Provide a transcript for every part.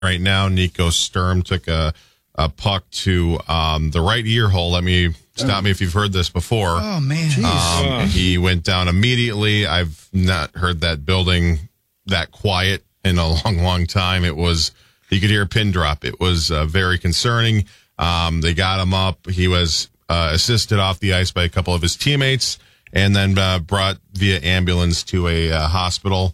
right now. Nico Sturm took a puck to the right ear hole. Stop me if you've heard this before. Oh, man. He went down immediately. I've not heard that building that quiet in a long, long time. You could hear a pin drop. It was very concerning. They got him up. He was assisted off the ice by a couple of his teammates and then brought via ambulance to a hospital.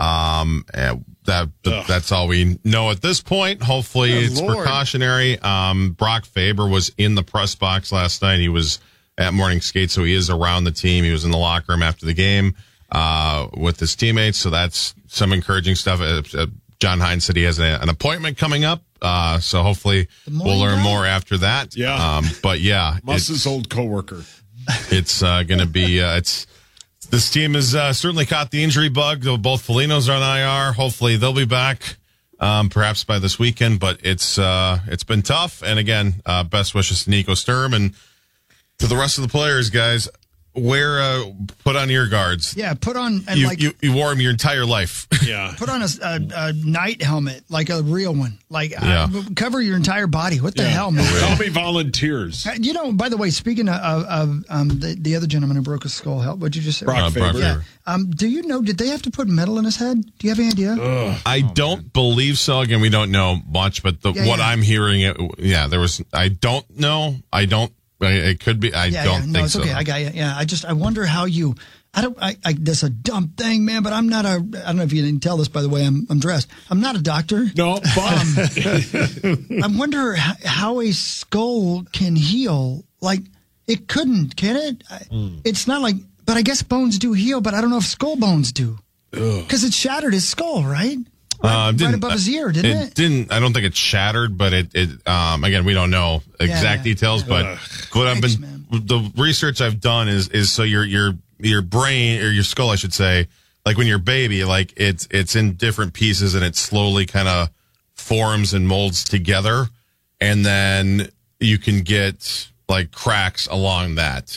That's all we know at this point. Hopefully it's precautionary. Brock Faber was in the press box last night. He was at morning skate, so he is around the team. He was in the locker room after the game with his teammates, so that's some encouraging stuff. John Hines said he has an appointment coming up, so hopefully we'll learn more after that. Yeah. But yeah. Muss's old coworker. It's going to be, this team has certainly caught the injury bug. Both Folignos are on IR. Hopefully they'll be back, perhaps by this weekend, but it's been tough. And again, best wishes to Nico Sturm and to the rest of the players, guys. Put on ear guards. Yeah, put on. And you wore them your entire life. Yeah. Put on a night helmet, like a real one. Cover your entire body. What the hell, man? Call me volunteers. By the way, speaking of the other gentleman who broke his skull, what'd you just say? Brock Faber. Yeah. Do you know, did they have to put metal in his head? Do you have any idea? I don't believe so. Again, we don't know much, but what I'm hearing, there was, I don't know. It could be. I don't think it's so. Okay. I got you. Yeah. I wonder how you. That's a dumb thing, man. But I'm not I don't know if you didn't tell this, by the way. I'm dressed. I'm not a doctor. No, but I wonder how a skull can heal. Like it couldn't, can it? It's not like. But I guess bones do heal. But I don't know if skull bones do. Because it shattered his skull, right? Right above his ear, didn't it? It didn't. I don't think it shattered, but it again, we don't know exact details. But the research I've done is so your brain or your skull, I should say, like when you're a baby, like it's in different pieces and it slowly kind of forms and molds together, and then you can get like cracks along that,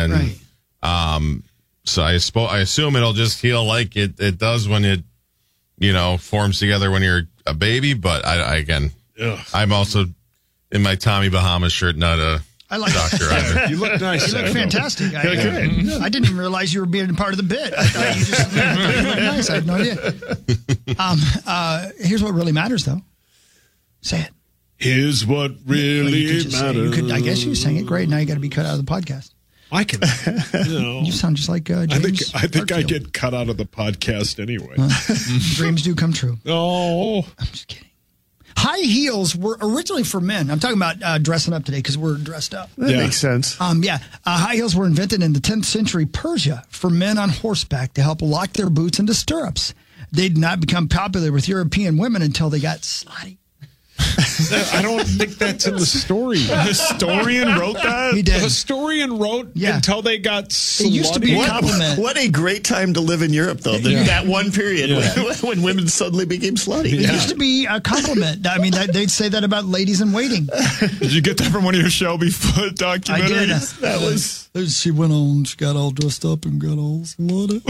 so I assume it'll just heal like it does when it forms together when you're a baby. But I'm also in my Tommy Bahamas shirt, not a doctor either. You look nice. You look fantastic. I didn't even realize you were being part of the bit. I thought you just looked nice. I had no idea. Here's what really matters, though. Say it. Here's what really matters. I guess you sang it great. Now you got to be cut out of the podcast. I can. You sound just like James. I think I get cut out of the podcast anyway. Dreams do come true. Oh, I'm just kidding. High heels were originally for men. I'm talking about dressing up today because we're dressed up. That makes sense. High heels were invented in the 10th century Persia for men on horseback to help lock their boots into stirrups. They did not become popular with European women until they got slutty. I don't think that's in the story. The historian wrote that? He did. The historian wrote until they got slutty. It used to be a compliment. What a great time to live in Europe, though. That one period when women suddenly became slutty. It used to be a compliment. I mean, they'd say that about ladies in waiting. Did you get that from one of your Shelby Foote documentaries? I did. That was... She went on, she got all dressed up and got all slutty.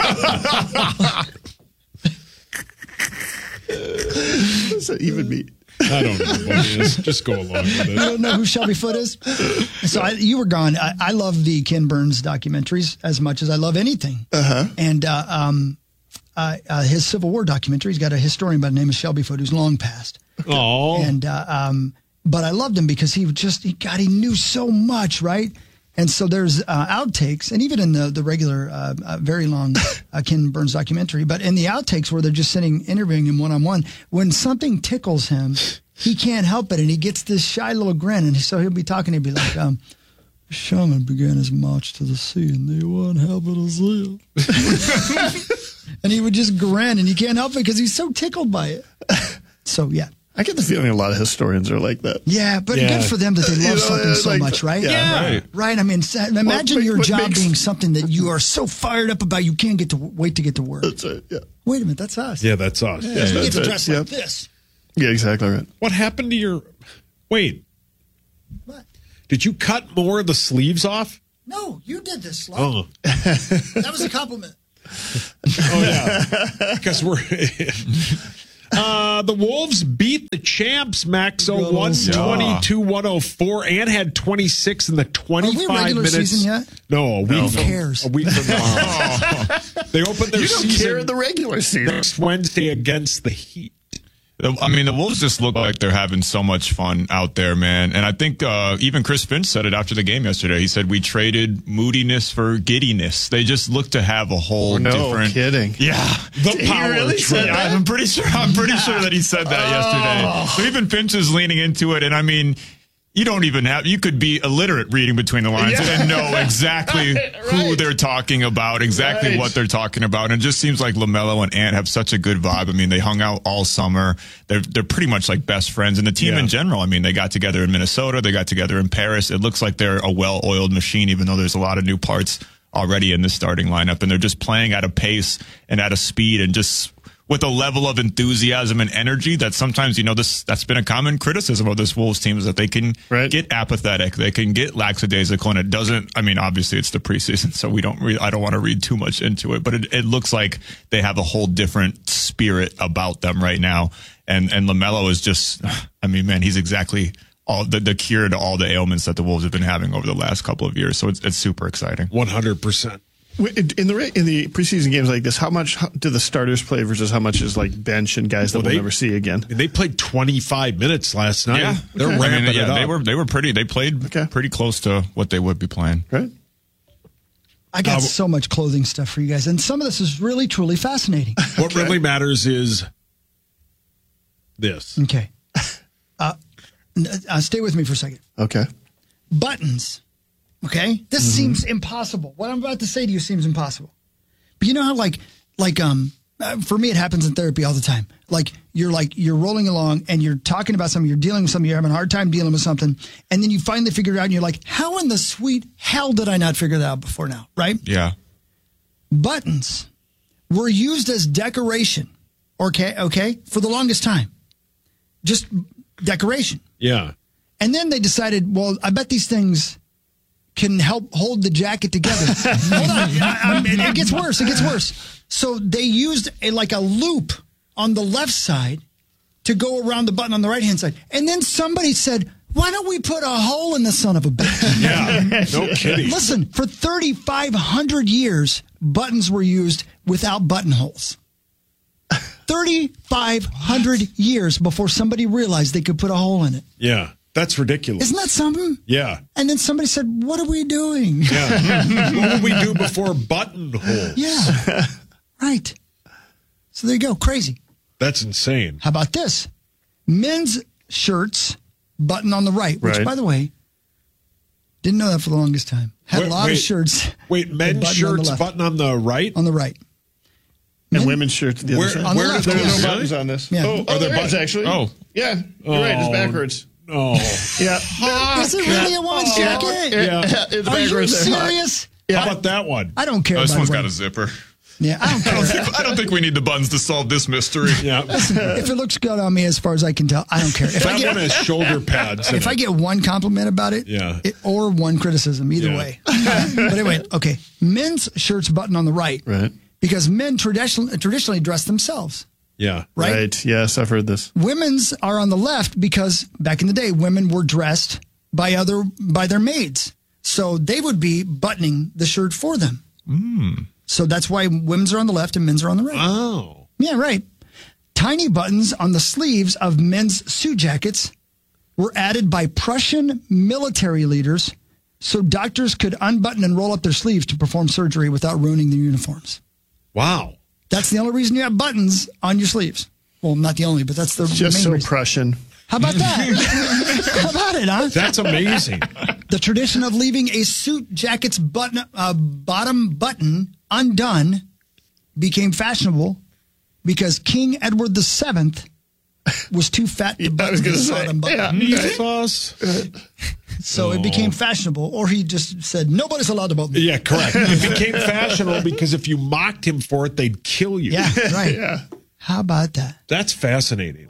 So even me. I don't know what it is. Just go along with it. You don't know who Shelby Foote is? So you were gone. I love the Ken Burns documentaries as much as I love anything. And his Civil War documentary, he's got a historian by the name of Shelby Foote who's long passed. Oh. And but I loved him because he knew so much, right? And so there's outtakes, and even in the regular, very long Ken Burns documentary, but in the outtakes where they're just sitting interviewing him one-on-one, when something tickles him, he can't help it, and he gets this shy little grin, and so he'll be talking, he'll be like, Shaman began his march to the sea, and they weren't happy to see it. And he would just grin, and you can't help it because he's so tickled by it. So, yeah. I get the feeling a lot of historians are like that. Yeah, but good for them that they love something so much, right? Yeah. Right. I mean, imagine your job being something that you are so fired up about you can't wait to get to work. That's right, yeah. Wait a minute, that's us. Yeah, that's us. Yeah, you get to dress like this. Yeah, exactly right. What happened to your... Wait. What? Did you cut more of the sleeves off? No, you did this, slut. Oh. That was a compliment. Oh, yeah. Because we're... The Wolves beat the champs, Maxo, 122-104, and had 26 in the 25 Are we regular minutes. Season yet? No, a week. Who cares? A week from tomorrow. They opened their You don't season care in the regular season. next Wednesday against the Heat. I mean, the Wolves just look like they're having so much fun out there, man. And I think even Chris Finch said it after the game yesterday. He said, we traded moodiness for giddiness. They just look to have a whole different... kidding. Yeah. The power really trip. said that? I'm pretty sure that he said that yesterday. So even Finch is leaning into it. And I mean... you could be illiterate reading between the lines and know exactly who they're talking about, exactly what they're talking about. And it just seems like LaMelo and Ant have such a good vibe. I mean, they hung out all summer. They're pretty much like best friends. And the team in general, I mean, they got together in Minnesota. They got together in Paris. It looks like they're a well-oiled machine, even though there's a lot of new parts already in the starting lineup. And they're just playing at a pace and at a speed and just with a level of enthusiasm and energy that sometimes, that's been a common criticism of this Wolves team is that they can get apathetic, they can get lackadaisical, and it doesn't, I mean, obviously it's the preseason, so I don't want to read too much into it, but it looks like they have a whole different spirit about them right now. And LaMelo is just, I mean, man, he's exactly all the cure to all the ailments that the Wolves have been having over the last couple of years. So it's super exciting. 100%. In the preseason games like this, how much do the starters play versus how much is like bench and guys that we'll never see again? They played 25 minutes last night. Yeah, they're ramping it up. They played pretty close to what they would be playing. Right. I got so much clothing stuff for you guys, and some of this is really, truly fascinating. What really matters is this. Okay. Stay with me for a second. Okay. Buttons. Okay? This seems impossible. What I'm about to say to you seems impossible. But you know how for me, it happens in therapy all the time. You're rolling along and you're talking about something, you're dealing with something, you're having a hard time dealing with something, and then you finally figure it out and you're like, how in the sweet hell did I not figure that out before now? Right? Yeah. Buttons were used as decoration. Okay? For the longest time. Just decoration. Yeah. And then they decided, well, I bet these things can help hold the jacket together. Hold on. It gets worse. It gets worse. So they used a loop on the left side to go around the button on the right-hand side. And then somebody said, why don't we put a hole in the son of a bitch? Yeah, no kidding. Listen, for 3,500 years, buttons were used without buttonholes. 3,500 years before somebody realized they could put a hole in it. Yeah. That's ridiculous. Isn't that something? Yeah. And then somebody said, what are we doing? Yeah. What would we do before buttonholes? Yeah. Right. So there you go. Crazy. That's insane. How about this? Men's shirts, button on the right, which, by the way, didn't know that for the longest time. Had a lot of shirts. Wait, men's shirts, button on the right? On the right. And women's shirts the other side. Where there's no buttons on this. Yeah. Oh, there is actually. Oh. Yeah. You're right. It's backwards. Oh. Yeah. Is it really a woman's jacket? Yeah. It's Are you backwards. serious? How about that one? I don't care. This by the one's way. got a zipper. Yeah, I don't care. I don't think we need the buttons to solve this mystery. Yeah. If it looks good on me, as far as I can tell, I don't care. If That one has shoulder pads. If I get one compliment about it, or one criticism, either way. But anyway, okay. Men's shirts button on the right. Right. Because men traditionally dress themselves. Yeah. Right? Yes, I've heard this. Women's are on the left because back in the day, women were dressed by their maids. So they would be buttoning the shirt for them. So that's why women's are on the left and men's are on the right. Oh. Yeah, right. Tiny buttons on the sleeves of men's suit jackets were added by Prussian military leaders so doctors could unbutton and roll up their sleeves to perform surgery without ruining their uniforms. Wow. That's the only reason you have buttons on your sleeves. Well, not the only, but that's the Just main so reason. Prussian. How about that? How about it, huh? That's amazing. The tradition of leaving a suit jacket's bottom button undone became fashionable because King Edward VII was too fat to button his bottom button. So it became fashionable, or he just said, nobody's allowed to button. Yeah, correct. It became fashionable because if you mocked him for it, they'd kill you. Yeah, right. How about that? That's fascinating.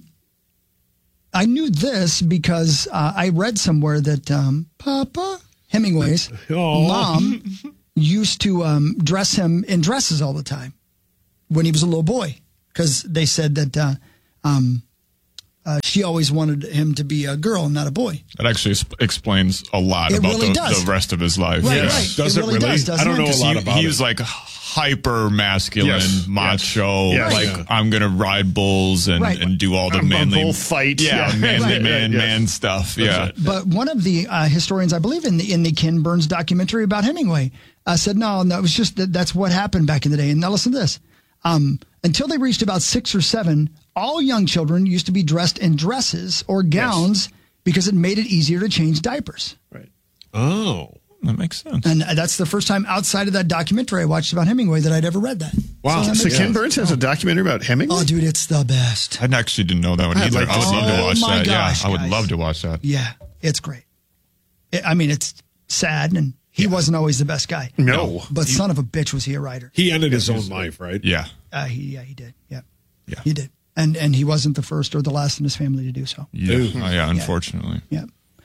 I knew this because I read somewhere that Papa Hemingway's mom used to dress him in dresses all the time when he was a little boy, because they said that she always wanted him to be a girl and not a boy. That actually explains a lot about the rest of his life. Right, yes. right. Does it really? Does, I don't know a lot about it. He was like hyper masculine, macho. Yes. Like I'm gonna ride bulls and do all the manly bull fight. manly Right. man stuff. Yeah. But one of the historians, I believe, in the Ken Burns documentary about Hemingway, said no, it was just that's what happened back in the day. And now listen to this: until they reached about 6 or 7, all young children used to be dressed in dresses or gowns because it made it easier to change diapers. Right. Oh. That makes sense. And that's the first time outside of that documentary I watched about Hemingway that I'd ever read that. Wow. So Ken Burns has a documentary about Hemingway? Oh, dude, it's the best. I actually didn't know that one either. I would love to watch my that. gosh, I would guys. love to watch that. Yeah, it's great. It's sad, and he wasn't always the best guy. No. But son of a bitch was he a writer. He ended his own life, right? Yeah. He did. Yeah. Yeah. He did. And he wasn't the first or the last in his family to do so. Yeah. Unfortunately. Yeah.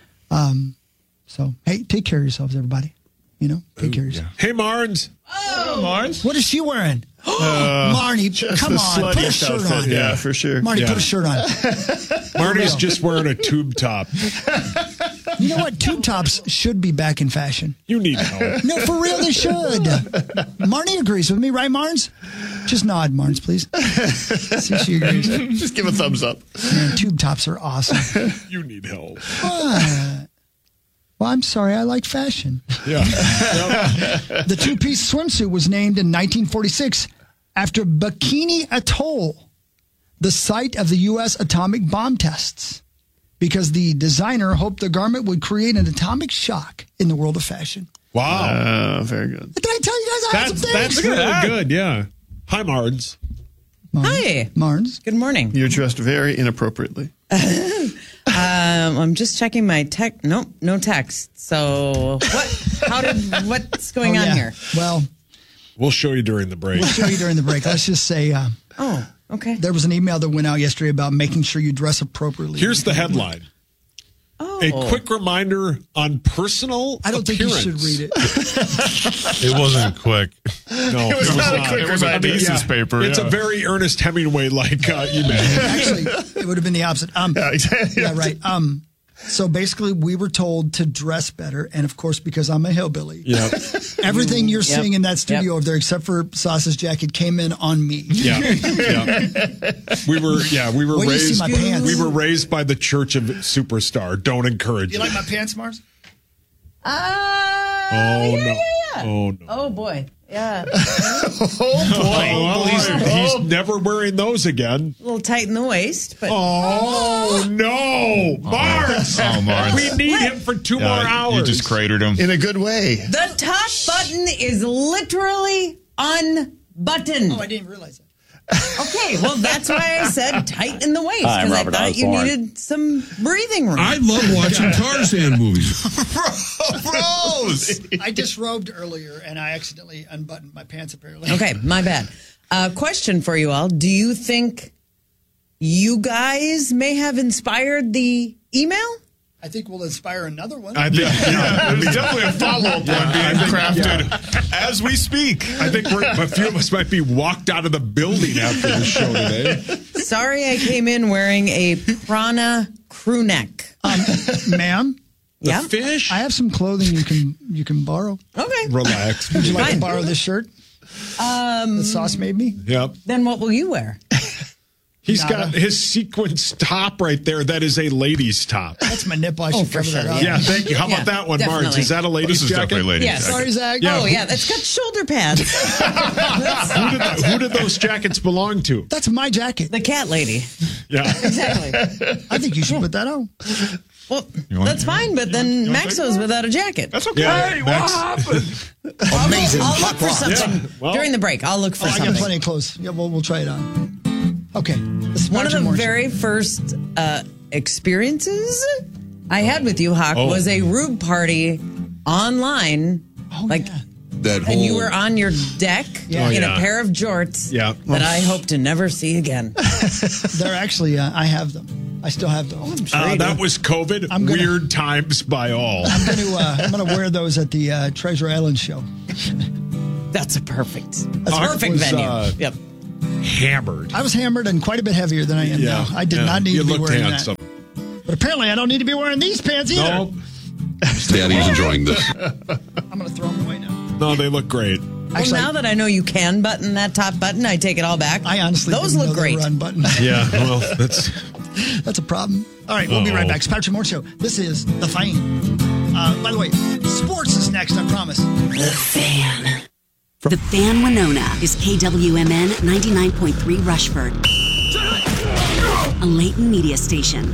So, hey, take care of yourselves, everybody. Take care of yourself. Hey, Marnes. Marnes? What is she wearing? Marnie, come the on, put a sluttiest shirt outfit. on. Yeah, for sure. Marnie, Yeah. put a shirt on. Marnie's just wearing a tube top. You know what? Tube tops should be back in fashion. You need help. No, for real, they should. Marnie agrees with me, right, Marnes? Just nod, Marnes, please. See, she agrees. Just give a thumbs up. Man, tube tops are awesome. You need help. Well, I'm sorry, I like fashion. Yeah. The two-piece swimsuit was named in 1946 after Bikini Atoll, the site of the U.S. atomic bomb tests, because the designer hoped the garment would create an atomic shock in the world of fashion. Wow. Very good. Did I tell you guys I had some That's things? really good. Yeah. Hi, Marnes. Hi. Marnes. Good morning. You're dressed very inappropriately. I'm just checking my tech. Nope, no text. So what's going on here? Well, We'll show you during the break. we'll show you during the break. Let's just say Oh, okay. there was an email that went out yesterday about making sure you dress appropriately. Here's the headline. Oh. A quick reminder on personal I don't appearance. think you should read it. It wasn't quick. No, It was not a quick It was a reminder. thesis paper. It's yeah. a very Ernest Hemingway-like email. Actually, it would have been the opposite. Yeah, exactly. Yeah, right. So basically, we were told to dress better, and of course, because I'm a hillbilly, Yeah. everything you're seeing in that studio Yep. over there, except for Sauce's jacket, came in on me. Yeah. We were Well, you see raised my pants. we were raised by the Church of Superstar. Don't encourage You it. like my pants, Mars? Oh Yeah, no. yeah. Oh no. Oh boy. Yeah. Well, he's never wearing those again. A little tight in the waist, but Oh no, Mars! Oh, Mars. We need him for 2 more hours. You just cratered him. In a good way. the top button is literally unbuttoned. Oh, I didn't realize that. Okay, well that's why I said tight in the waist, because I thought you needed some breathing room. I love watching Tarzan movies. Rose! I disrobed earlier, and I accidentally unbuttoned my pants, apparently. Okay, my bad. Question for you all. Do you think you guys may have inspired the email? I think we'll inspire another one. I think, There's definitely a follow-up one being crafted as we speak. I think a few of us might be walked out of the building after the show today. Sorry, I came in wearing a Prana crew neck. Ma'am, Yeah. Fish? I have some clothing you can borrow. Okay. Relax. Would you like to Fine. borrow this shirt? The Sauce made me. Yep. Then what will you wear? He's got his sequence top right there. That is a lady's top. That's my nipple. I should for cover that sure. up. Yeah, thank you. How Yeah, about that one, Marge? definitely. Is that a lady's This is jacket? definitely ladies' Yes. jacket. Sorry, Zach. Yeah. Oh, yeah, that's got shoulder pads. Who did those jackets belong to? That's my jacket. The cat lady. Yeah. Exactly. I think you should put that on. Well, want- that's fine, but then Maxo's without a jacket. That's okay. Yeah, Max. Amazing. I'll look for something Yeah, well- during the break. I'll look for I got something. plenty of clothes. Yeah, we'll try it on. Okay. This is One of March and the Morris. very first experiences I had with you, Hawk, Oh. was a Rube party online. Like, That whole and you were on your deck Yeah. in Oh, yeah. a pair of jorts Yeah. that I hope to never see again. They're actually, I have them. I still have them. That was COVID. I'm gonna- Weird times by all. I'm gonna wear those at the Treasure Island show. That's a perfect Hawk perfect was, venue. Yep. hammered. I was hammered and quite a bit heavier than I am now. I did not need to be wearing that. But apparently I don't need to be wearing these pants either. No. Daddy's enjoying this. I'm going to throw them away now. No, they look great. Well, now that I know you can button that top button, I take it all back. I honestly those didn't look know they great. were unbuttoned. Yeah, well, That's a problem. All right, we'll be right back. It's Patrick Moore Show. This is The Fan. By the way, sports is next, I promise. The Fan. The Fan Winona is KWMN 99.3 Rushford, a Leighton media station.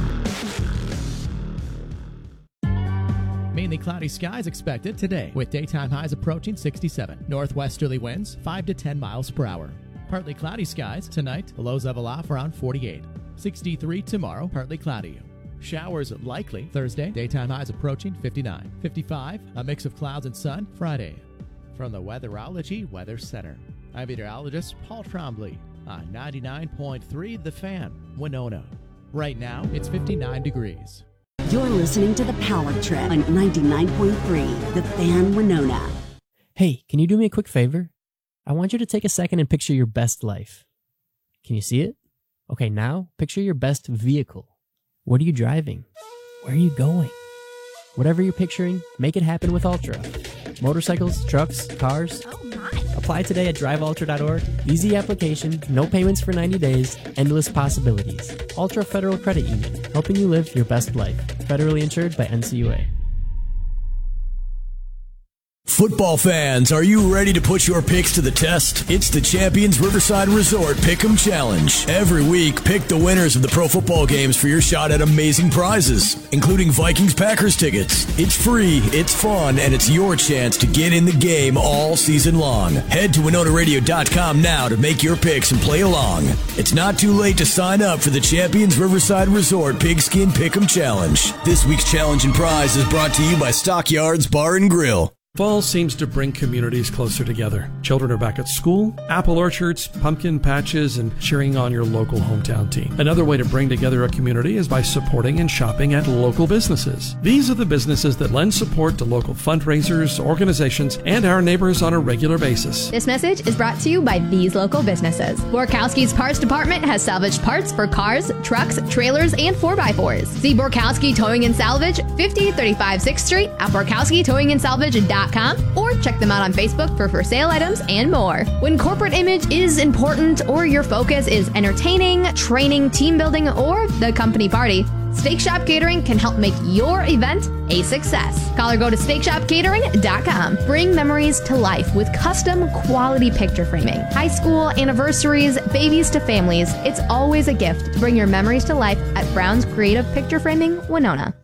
Mainly cloudy skies expected today, with daytime highs approaching 67. Northwesterly winds 5 to 10 miles per hour. Partly cloudy skies tonight, lows level off around 48. 63 tomorrow, partly cloudy. Showers likely Thursday, daytime highs approaching 59. 55, a mix of clouds and sun Friday. From the Weatherology Weather Center, I'm meteorologist Paul Trombley on 99.3 The Fan, Winona. Right now, it's 59 degrees. You're listening to The Power Trip on 99.3 The Fan Winona. Hey, can you do me a quick favor? I want you to take a second and picture your best life. Can you see it? Okay, now picture your best vehicle. What are you driving? Where are you going? Whatever you're picturing, make it happen with Ultra. Motorcycles, trucks, cars. Oh my. Apply today at driveultra.org. Easy application, no payments for 90 days, endless possibilities. Ultra Federal Credit Union, helping you live your best life. Federally insured by NCUA. Football fans, are you ready to put your picks to the test? It's the Champions Riverside Resort Pick'em Challenge. Every week, pick the winners of the pro football games for your shot at amazing prizes, including Vikings-Packers tickets. It's free, it's fun, and it's your chance to get in the game all season long. Head to WinonaRadio.com now to make your picks and play along. It's not too late to sign up for the Champions Riverside Resort Pigskin Pick'em Challenge. This week's challenge and prize is brought to you by Stockyards Bar and Grill. Fall seems to bring communities closer together. Children are back at school, apple orchards, pumpkin patches, and cheering on your local hometown team. Another way to bring together a community is by supporting and shopping at local businesses. These are the businesses that lend support to local fundraisers, organizations, and our neighbors on a regular basis. This message is brought to you by these local businesses. Borkowski's Parts Department has salvaged parts for cars, trucks, trailers, and 4x4s. See Borkowski Towing and Salvage, 5035 6th Street at BorkowskiTowingandSalvage.com, or check them out on Facebook for sale items and more. When corporate image is important or your focus is entertaining, training, team building, or the company party, Steak Shop Catering can help make your event a success. Call or go to SteakShopCatering.com. Bring memories to life with custom quality picture framing. High school, anniversaries, babies to families, it's always a gift. Bring your memories to life at Brown's Creative Picture Framing, Winona.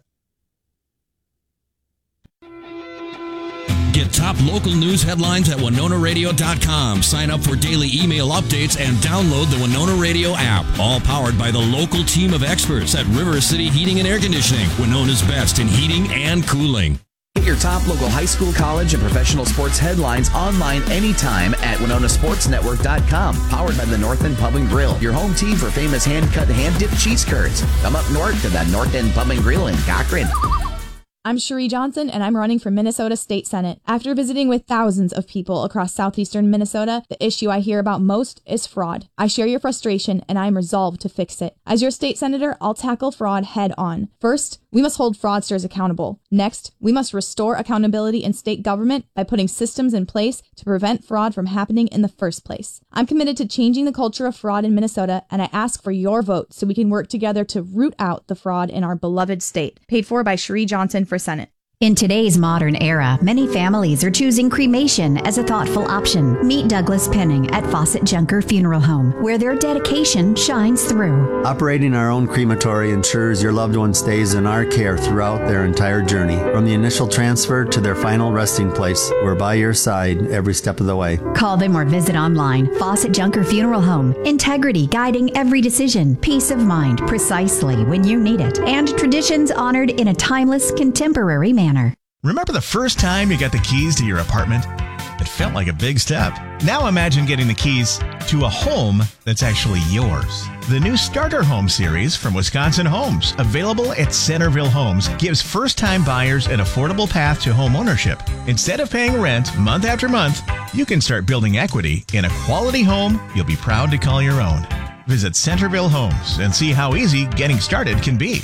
Get top local news headlines at WinonaRadio.com. Sign up for daily email updates and download the Winona Radio app. All powered by the local team of experts at River City Heating and Air Conditioning, Winona's best in heating and cooling. Get your top local high school, college, and professional sports headlines online anytime at WinonaSportsNetwork.com. Powered by the North End Pub and Grill, your home team for famous hand-cut, hand-dipped cheese curds. Come up north to the North End Pub and Grill in Cochrane. I'm Cherie Johnson, and I'm running for Minnesota State Senate. After visiting with thousands of people across southeastern Minnesota, the issue I hear about most is fraud. I share your frustration, and I am resolved to fix it. As your state senator, I'll tackle fraud head on. First, we must hold fraudsters accountable. Next, we must restore accountability in state government by putting systems in place to prevent fraud from happening in the first place. I'm committed to changing the culture of fraud in Minnesota, and I ask for your vote so we can work together to root out the fraud in our beloved state. Paid for by Cherie Johnson for Senate. In today's modern era, many families are choosing cremation as a thoughtful option. Meet Douglas Penning at Fawcett Junker Funeral Home, where their dedication shines through. Operating our own crematory ensures your loved one stays in our care throughout their entire journey. From the initial transfer to their final resting place, we're by your side every step of the way. Call them or visit online. Fawcett Junker Funeral Home. Integrity guiding every decision. Peace of mind precisely when you need it. And traditions honored in a timeless, contemporary manner. Remember the first time you got the keys to your apartment? It felt like a big step. Now imagine getting the keys to a home that's actually yours. The new Starter Home series from Wisconsin Homes, available at Centerville Homes, gives first-time buyers an affordable path to home ownership. Instead of paying rent month after month, you can start building equity in a quality home you'll be proud to call your own. Visit Centerville Homes and see how easy getting started can be.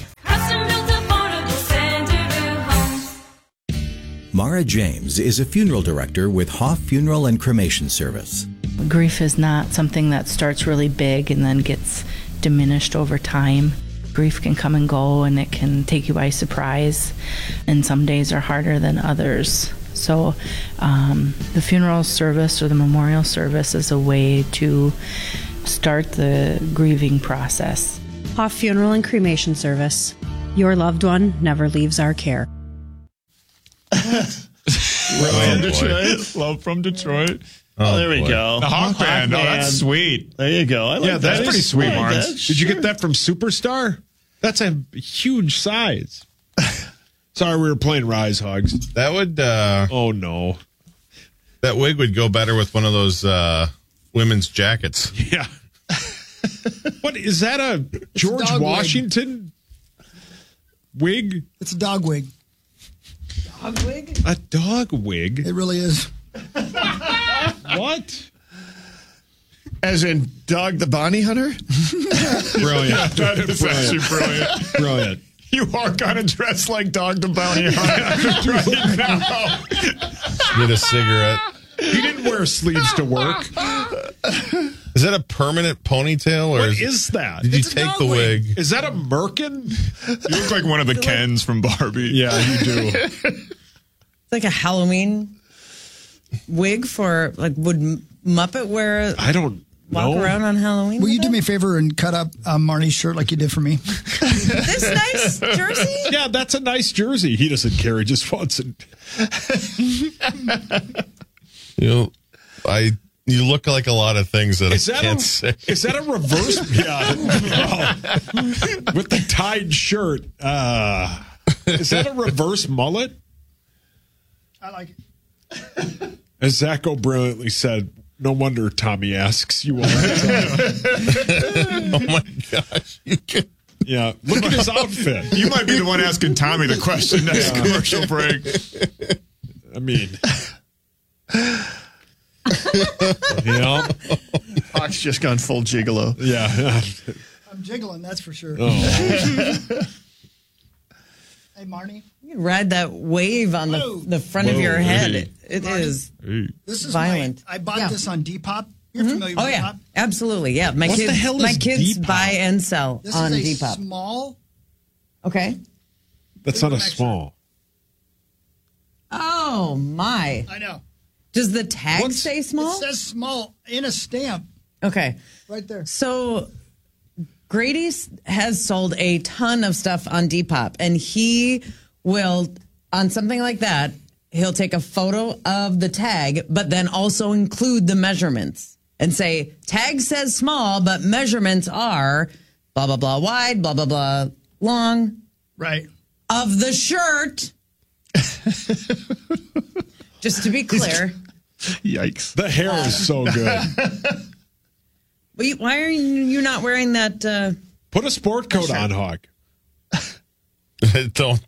Mara James is a funeral director with Hoff Funeral and Cremation Service. Grief is not something that starts really big and then gets diminished over time. Grief can come and go, and it can take you by surprise, and some days are harder than others. So the funeral service or the memorial service is a way to start the grieving process. Hoff Funeral and Cremation Service. Your loved one never leaves our care. Love from Detroit. Oh, there we go. The Hawk Band. Band. Oh, that's sweet. There you go. I like that's pretty sweet, like Marnes. Did you get that from Superstar? That's a huge size. Sorry, we were playing Rise Hogs. That would. Oh no, that wig would go better with one of those women's jackets. Yeah. What is that? A George Washington wig? It's a dog wig. Dog wig? A dog wig? It really is. What? As in Dog the Bounty Hunter? Brilliant. That is actually brilliant. Brilliant. You are going to dress like Dog the Bounty Hunter right now. Get a cigarette. He didn't wear sleeves to work. Is that a permanent ponytail? Or What is that? Did you take the wig? Is that a Merkin? You look like one of the Kens from Barbie. Yeah, you do. It's like a Halloween wig for, like, would Muppet wear? I don't walk around on Halloween. Will you do me a favor and cut up Marnie's shirt like you did for me? This nice jersey? Yeah, that's a nice jersey. He doesn't care. He just wants it. You look like a lot of things that Is I that can't say. Is that a reverse? Yeah. With the tied shirt. Is that a reverse mullet? I like it. As Zacho brilliantly said, no wonder Tommy asks you all the time. Oh my gosh. You can... Yeah, look at his outfit. You might be the one asking Tommy the question next commercial break. I mean... Yeah. Hawk's just gone full gigolo. Yeah. I'm jiggling, that's for sure. Oh. Hey, Marnie. You can ride that wave on the front of your head. It is This is violent. I bought this on Depop. You're familiar with Oh, yeah. Depop? Absolutely. Yeah. My What the hell is kids Depop? buy and sell This on is a Depop. small. Okay. That's not a small. Oh, my. I know. Does the tag say small? It says small in a stamp. Okay. Right there. So Grady has sold a ton of stuff on Depop, and he will, on something like that, he'll take a photo of the tag, but then also include the measurements and say, tag says small, but measurements are blah, blah, blah wide, blah, blah, blah long. Right. Of the shirt. Just to be clear. Yikes. The hair is so good. Why are you not wearing that? Put a sport coat on, Hawk. Don't.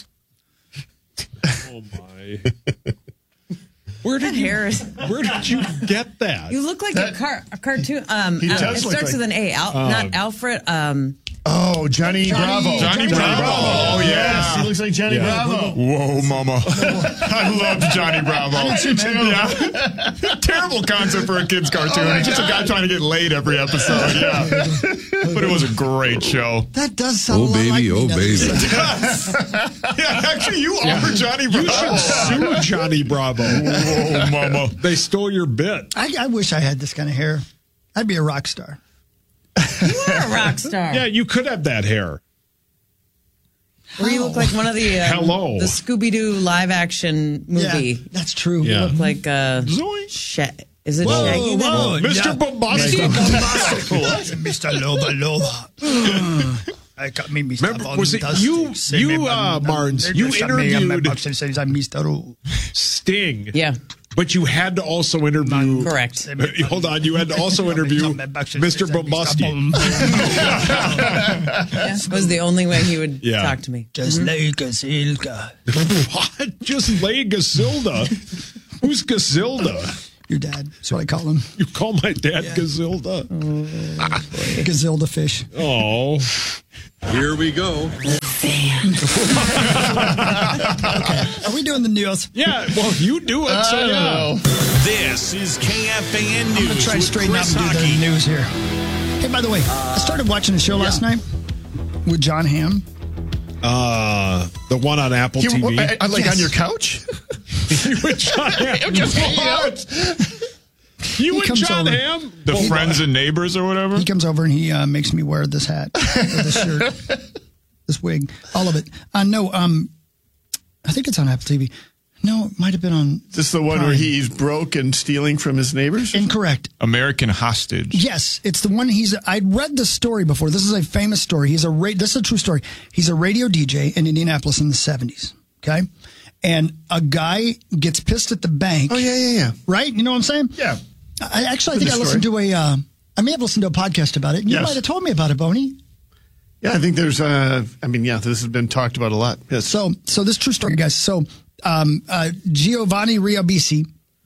Oh, my. Where did you get that? You look like a cartoon. He does it look starts like- with an A. Not Alfred. Johnny Bravo. Johnny Bravo. Oh, yeah. Yes, he looks like Johnny Bravo. Whoa, mama. I loved Johnny Bravo. Yeah. Terrible concept for a kid's cartoon. It's just a guy trying to get laid every episode. Yeah. But it was a great show. That does sound Oh, a lot like baby, me, oh, doesn't baby. it? Yeah, actually, you are Johnny Bravo. You should sue Johnny Bravo. Whoa, mama. They stole your bit. I wish I had this kind of hair. I'd be a rock star. You are a rock star. Yeah, you could have that hair. Or you look like one of the Hello. the Scooby Doo live action movie. Yeah, that's true. Yeah. You look like is it Shaggy? Whoa, Mr. Bombastic. Mr. Loba Loba. I got me, Mr. Remember, was it you, Marnes, you interviewed Mr. Sting Yeah. But you had to also interview. Correct. Hold on. You had to also interview Mr. Bombasti. That was the only way he would talk to me. Just like Gasilda. What? Just lay Gasilda? Who's Gasilda? Your dad. That's what I call him. You call my dad Gasilda? Gazilda fish. Oh. Here we go. Okay. Are we doing the news? Yeah, well, you do it, so yeah. This is KFAN News. I'm going to try to straighten out and do the news here. Hey, by the way, I started watching a show last night with John Hamm. The one on Apple TV. On your couch? You and John Hamm. You and John Hamm? The friends and neighbors or whatever? He comes over and he makes me wear this hat, or this shirt, this wig, all of it. I think it's on Apple TV. No, it might have been on. Is this the one where he's broke and stealing from his neighbors? Incorrect. American Hostage. Yes, it's the one. I'd read the story before. This is a famous story. This is a true story. He's a radio DJ in Indianapolis in the 70s. Okay. And a guy gets pissed at the bank. Oh, yeah. Right? You know what I'm saying? Yeah. I think I listened to I may have listened to a podcast about it. You might have told me about it, Boney. Yeah, I think there's, this has been talked about a lot. Yes. So this true story, guys. So, Giovanni Ribisi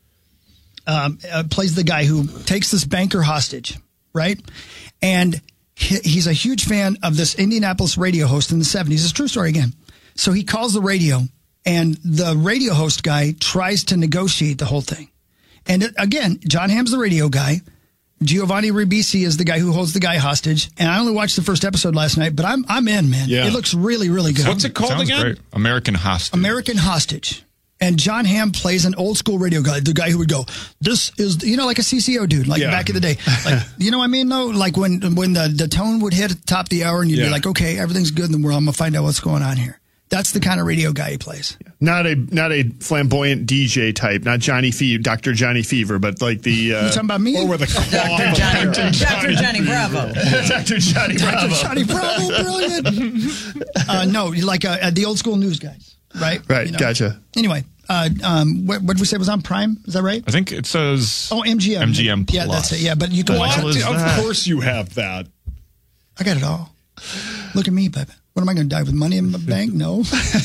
plays the guy who takes this banker hostage, right? And he's a huge fan of this Indianapolis radio host in the 70s. It's a true story again. So he calls the radio, and the radio host guy tries to negotiate the whole thing. And again, John Hamm's the radio guy. Giovanni Ribisi is the guy who holds the guy hostage. And I only watched the first episode last night, but I'm in, man. Yeah. It looks really, really good. What's it called again? Great. American Hostage. American Hostage. And John Hamm plays an old school radio guy, the guy who would go, this is, like a CCO dude, back in the day. Like, you know what I mean, though? Like when the tone would hit at the top of the hour and you'd be like, okay, everything's good in the world. I'm going to find out what's going on here. That's the kind of radio guy he plays. Not a flamboyant DJ type, not Dr. Johnny Fever, but like the... you talking about me? Or with a claw. Dr. Johnny Bravo. Dr. Johnny Bravo. Dr. Johnny Bravo, brilliant. No, like the old school news guys, right? Right, gotcha. Anyway, what did we say was on Prime? Is that right? I think it says... Oh, MGM. MGM Plus. Yeah, that's it. Yeah, but you can watch it. Of course you have that. I got it all. Look at me, baby. What am I going to die with money in my bank? No.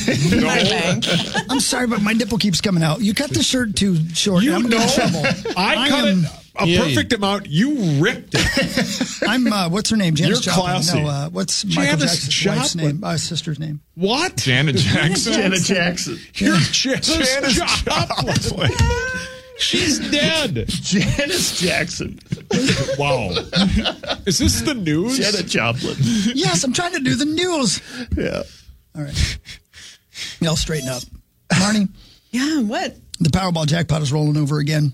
I'm sorry, but my nipple keeps coming out. You cut the shirt too short. I'm in trouble. I cut it a perfect amount. You ripped it. I'm, what's her name? Janis You're Joplin. classy. No, what's Michael Janis Jackson's wife's Joplin. name? Sister's name. What? Janet Jackson. Janet Jackson. You're Janis Joplin. She's dead. Janice Jackson. Wow. Is this the news? Janet Joplin. Yes, I'm trying to do the news. Yeah. All right. Y'all straighten up. Marnie? Yeah, what? The Powerball jackpot is rolling over again.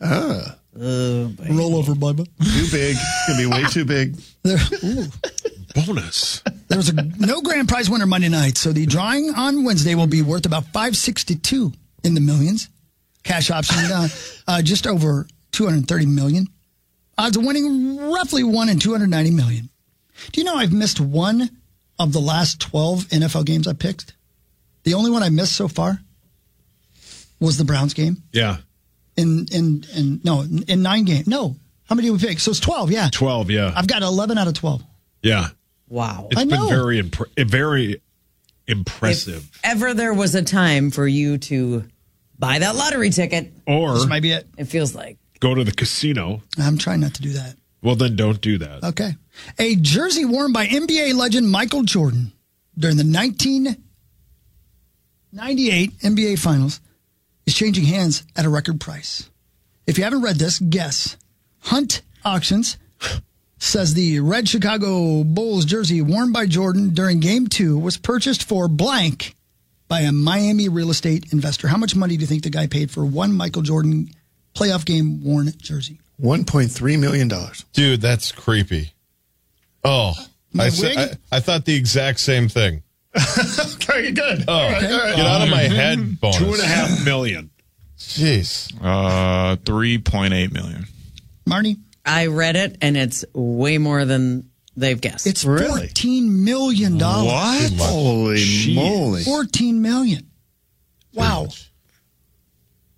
Roll over, Bubba. Too big. It's going to be way too big. Bonus. There was no grand prize winner Monday night, so the drawing on Wednesday will be worth about $562 in the millions. Cash option, just over $230 million. Odds of winning roughly 1 in 290 million. Do you know I've missed one of the last 12 NFL games I picked? The only one I missed so far was the Browns game. Yeah. In 9 games. No. How many did we pick? So it's 12, yeah. 12, yeah. I've got 11 out of 12. Yeah. Wow. It's been very impressive. If ever there was a time for you to buy that lottery ticket. Or this might be it. It feels like. Go to the casino. I'm trying not to do that. Well, then don't do that. Okay. A jersey worn by NBA legend Michael Jordan during the 1998 NBA Finals is changing hands at a record price. If you haven't read this, guess. Hunt Auctions says the red Chicago Bulls jersey worn by Jordan during Game 2 was purchased for blank by a Miami real estate investor. How much money do you think the guy paid for one Michael Jordan playoff game worn jersey? $1.3 million. Dude, that's creepy. Oh, I thought the exact same thing. Very good. Oh, all right. Get out of my head, bonus. $2.5 million. Jeez. 3.8 million. Marnie? I read it, and it's way more than they've guessed. It's $14 million. What? Holy moly. $14 million. Wow.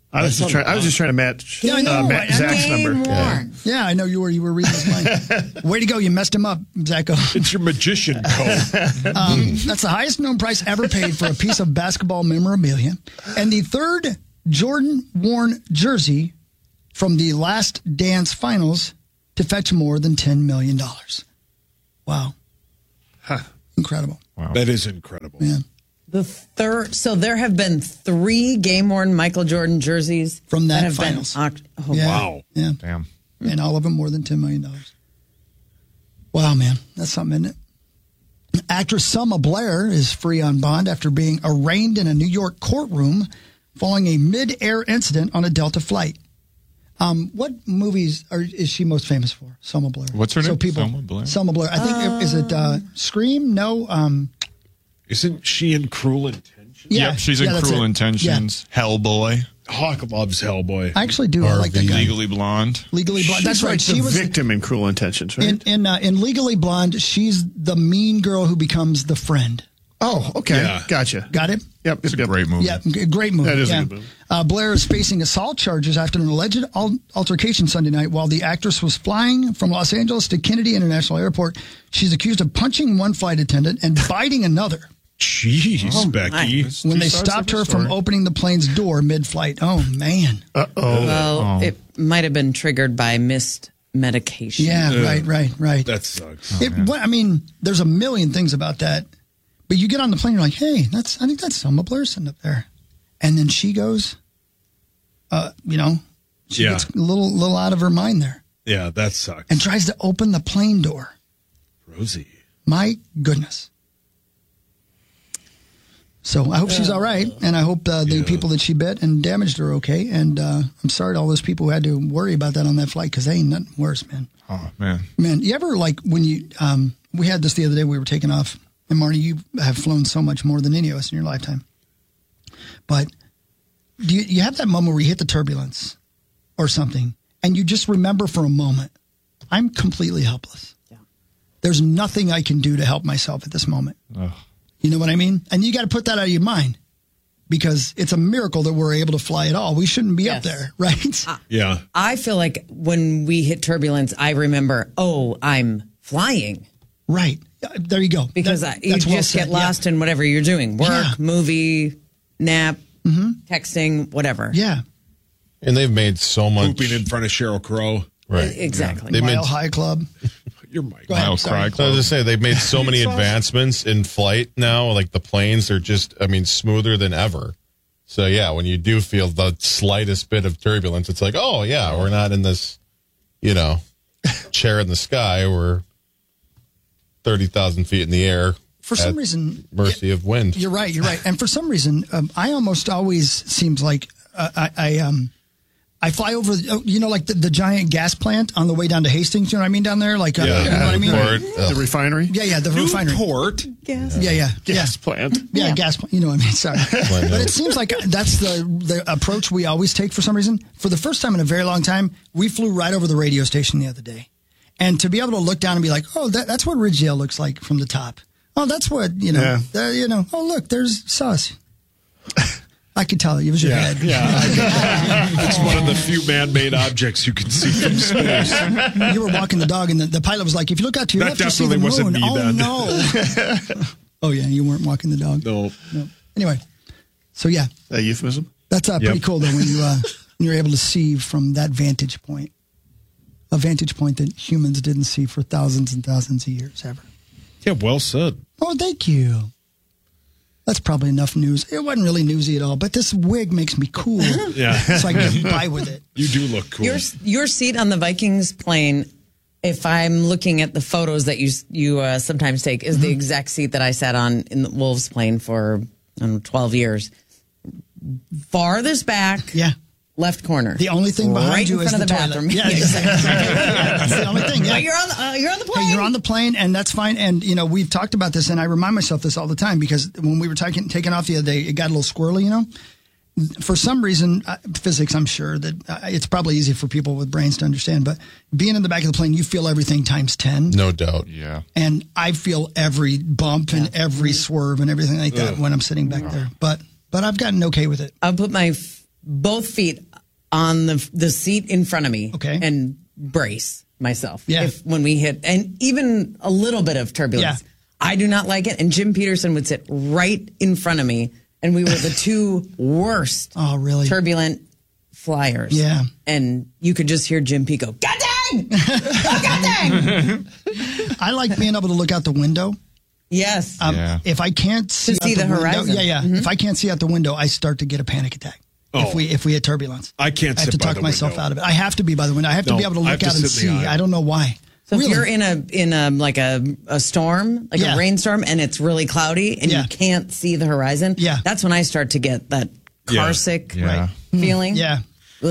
I was just trying to match Matt Zach's number. Yeah, I know you were reading his mind. Way to go. You messed him up, Zacho. It's your magician code. That's the highest known price ever paid for a piece of basketball memorabilia. And the third Jordan-worn jersey from the Last Dance finals to fetch more than $10 million. Wow. Huh. Incredible. Wow. That is incredible. Yeah. So there have been 3 game-worn Michael Jordan jerseys from that have finals. Wow. Yeah. Damn. And all of them more than $10 million. Wow, man. That's something, isn't it? Actress Selma Blair is free on bond after being arraigned in a New York courtroom following a mid-air incident on a Delta flight. What movies is she most famous for? Selma Blair. What's her name? Selma Blair. Selma Blair. I think, is it Scream? No. Isn't she in Cruel Intentions? Yeah. Yep, she's in Cruel Intentions. Yeah. Hellboy. Hawk loves Hellboy. I actually do. I like that guy. Legally Blonde. Legally Blonde. That's right. She was the victim in Cruel Intentions, right? In Legally Blonde, she's the mean girl who becomes the friend. Oh, okay. Yeah. Gotcha. Got it? Yep. It's a great movie. Yeah, great movie. That is a good movie. Blair is facing assault charges after an alleged altercation Sunday night while the actress was flying from Los Angeles to Kennedy International Airport. She's accused of punching one flight attendant and biting another. Jeez, Becky. When they stopped her from opening the plane's door mid-flight. Oh, man. Uh-oh. Well, it might have been triggered by missed medication. Yeah, right. That sucks. There's a million things about that. But you get on the plane, you're like, hey, I think that's Selma Blair sitting up there. And then she goes, she gets a little out of her mind there. Yeah, that sucks. And tries to open the plane door. Rosie. My goodness. So I hope she's all right, and I hope the people that she bit and damaged are okay. And I'm sorry to all those people who had to worry about that on that flight, because they ain't nothing worse, man. Oh, man. Man, you ever, like, when you, we had this the other day, we were taking off, and Marty, you have flown so much more than any of us in your lifetime. But do you have that moment where you hit the turbulence or something, and you just remember for a moment, I'm completely helpless. Yeah. There's nothing I can do to help myself at this moment. Ugh. You know what I mean? And you got to put that out of your mind, because it's a miracle that we're able to fly at all. We shouldn't be up there, right? Yeah. I feel like when we hit turbulence, I remember, I'm flying. Right. There you go. Because you just get lost in whatever you're doing. Work, movie, nap, texting, whatever. Yeah. And they've made so much. Pooping in front of Sheryl Crow. Right. Exactly. Yeah. Mile High Club. You're Mike. Mile Cry Club. I was just saying, they've made so many advancements in flight now. Like the planes are just, smoother than ever. So, yeah, when you do feel the slightest bit of turbulence, it's like, oh, yeah, we're not in this, chair in the sky. We're 30,000 feet in the air. For some reason. Mercy of wind. You're right. And for some reason, I almost always seems like I fly over, like the giant gas plant on the way down to Hastings. You know what I mean? Down there? Like, you know what I mean? The refinery? Yeah, the refinery. Port. Gas. Yeah. Gas plant. Yeah, gas plant. You know what I mean? Sorry. But it seems like that's the approach we always take for some reason. For the first time in a very long time, we flew right over the radio station the other day. And to be able to look down and be like, oh, that's what Ridgedale looks like from the top. Oh, that's what, oh, look, there's Sus. I could tell it was your head. Yeah. It's one of the few man-made objects you can see from space. You were walking the dog, and the pilot was like, if you look out to your left, you see the moon. Wasn't me then. No. Oh, yeah, you weren't walking the dog. No. Anyway, so yeah. A euphemism? That's pretty cool, though, when you're able to see from that vantage point. A vantage point that humans didn't see for thousands and thousands of years ever. Yeah, well said. Oh, thank you. That's probably enough news. It wasn't really newsy at all, but this wig makes me cool. Yeah. So I can get by with it. You do look cool. Your seat on the Vikings plane, if I'm looking at the photos that you sometimes take, is the exact seat that I sat on in the Wolves plane for 12 years. Farthest back. Yeah. Left corner. The only thing behind right you in front is of the bathroom. Yeah, exactly. That's the only thing. Yeah. But you're on the plane. Hey, you're on the plane, and that's fine. And we've talked about this, and I remind myself this all the time, because when we were taking off the other day, it got a little squirrely. For some reason, physics. I'm sure that it's probably easy for people with brains to understand. But being in the back of the plane, you feel everything times 10. No doubt. Yeah. And I feel every bump and every swerve and everything like that when I'm sitting back there. But I've gotten okay with it. I'll put my both feet on the seat in front of me, and brace myself. When we hit, and even a little bit of turbulence, I do not like it. And Jim Peterson would sit right in front of me, and we were the two worst, turbulent flyers. Yeah, and you could just hear Jim P go, "God dang! Oh, God dang!" I like being able to look out the window. Yes. If I can't see the horizon. If I can't see out the window, I start to get a panic attack. If we hit turbulence, I can't. I have to talk myself out of it. I have to be by the window. I have to be able to look out and see. I don't know why. So if you're in a like a storm, like a rainstorm, and it's really cloudy, and you can't see the horizon, that's when I start to get that car sick feeling. Yeah.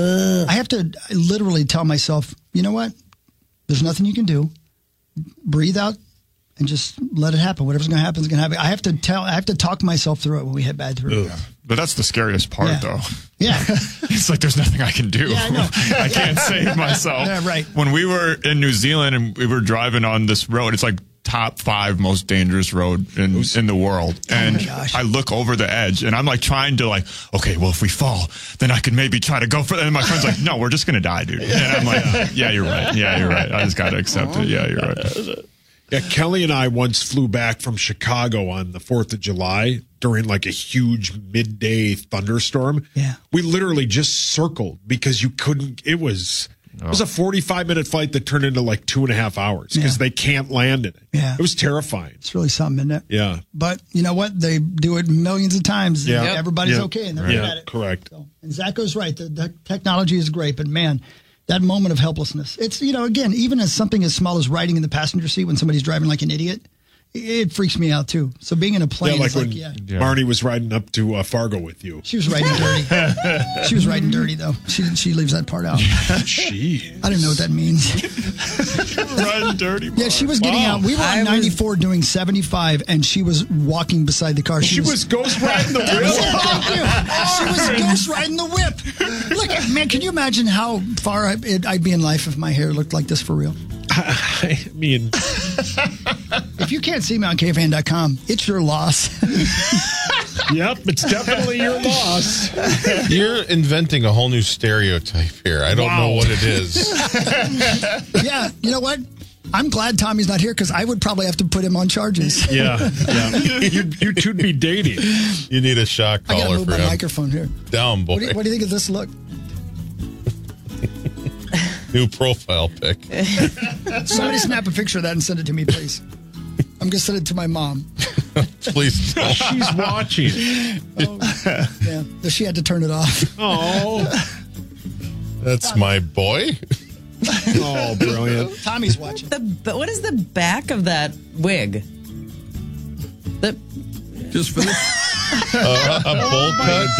I have to literally tell myself, you know what? There's nothing you can do. Breathe out. And just let it happen. Whatever's going to happen is going to happen. I have to talk myself through it when we hit bad through. But that's the scariest part, though. Yeah. It's like there's nothing I can do. Yeah, I know. I can't save myself. Yeah, right. When we were in New Zealand and we were driving on this road, it's like top 5 most dangerous road in the world. And I look over the edge and I'm like trying to okay, well, if we fall, then I can maybe try to go for that. And my friend's like, no, we're just going to die, dude. And I'm like, yeah, you're right. Yeah, you're right. I just got to accept it. Yeah, you're right. Yeah, Kelly and I once flew back from Chicago on the 4th of July during like a huge midday thunderstorm. Yeah. We literally just circled because you couldn't, it was a 45-minute flight that turned into like 2.5 hours because they can't land in it. Yeah. It was terrifying. It's really something, isn't it? Yeah. But you know what? They do it millions of times. Yeah. Everybody's okay and they're good at it. Correct. So, and Zach goes right. The technology is great, but man, that moment of helplessness. It's, again, even as something as small as riding in the passenger seat when somebody's driving like an idiot, it freaks me out too. So being in a plane is when Marnie was riding up to Fargo with you. She was riding dirty. She was riding dirty though. She leaves that part out. Jeez. I didn't know what that means. Riding dirty. Yeah, she was getting out. We were on 94 doing 75, and she was walking beside the car. She was ghost riding the whip. She was ghost riding the whip. Look, man, can you imagine how far I'd be in life if my hair looked like this for real? I mean, if you can't see me on KFAN.com, it's your loss. Yep, it's definitely your loss. You're inventing a whole new stereotype here. I don't know what it is. Yeah, you know what? I'm glad Tommy's not here because I would probably have to put him on charges. Yeah. You two'd be dating. You need a shock collar I gotta move for my him. microphone here. Down, boy. What do you think of this look? New profile pic. Somebody snap a picture of that and send it to me, please. I'm going to send it to my mom. Please don't. She's watching. Yeah, she had to turn it off. Oh. That's my boy. Oh, brilliant. Tommy's watching. What is the back of that wig? Just for a bowl cut.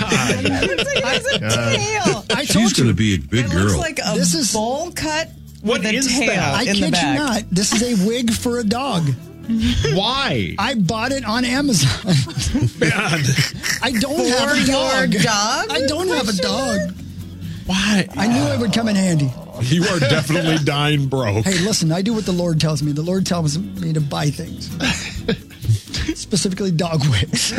She's going to be a big girl. Looks like a bowl cut what with a is tail that? I in the kid back. you not. This is a wig for a dog. Why? I bought it on Amazon. Man. I don't have a dog. Your dog? I don't have a dog. Why? I knew it would come in handy. You are definitely dying broke. Hey, listen, I do what the Lord tells me. The Lord tells me to buy things. Specifically dog wigs.